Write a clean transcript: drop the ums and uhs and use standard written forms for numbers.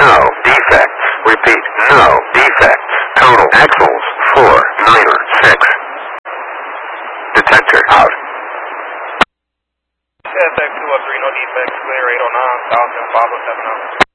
No defects. Repeat, no defects. Total axles, 496. Detector out. CSX 203, no defects, clear 809, 1000, 507.